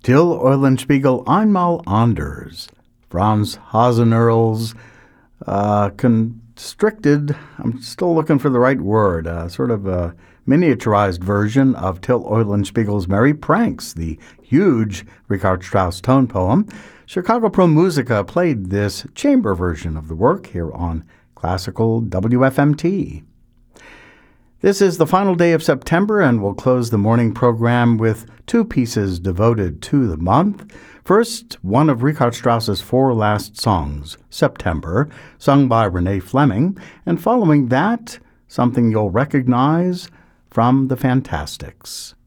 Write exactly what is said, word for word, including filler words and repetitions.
Till Eulenspiegel einmal anders. Franz Hasenerl's uh, constricted, I'm still looking for the right word, uh, sort of a miniaturized version of Till Eulenspiegel's Merry Pranks, the huge Richard Strauss tone poem. Chicago Pro Musica played this chamber version of the work here on Classical W F M T. This is the final day of September, and we'll close the morning program with two pieces devoted to the month. First, one of Richard Strauss's four last songs, September, sung by Renee Fleming, and following that, something you'll recognize from the Fantastics.